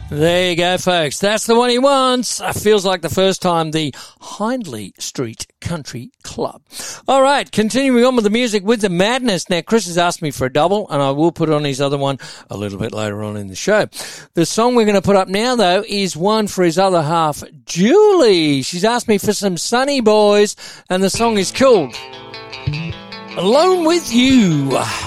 There you go, folks. That's the one he wants. Feels like the first time, the Hindley Street Country Club. All right, continuing on with the music with the madness. Now, Chris has asked me for a double, and I will put on his other one a little bit later on in the show. The song we're going to put up now, though, is one for his other half, Julie. She's asked me for some Sunny Boys, and the song is called Alone With You.